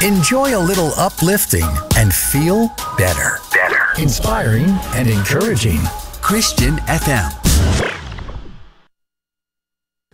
Enjoy a little uplifting and feel better. Inspiring and encouraging. Christian FM.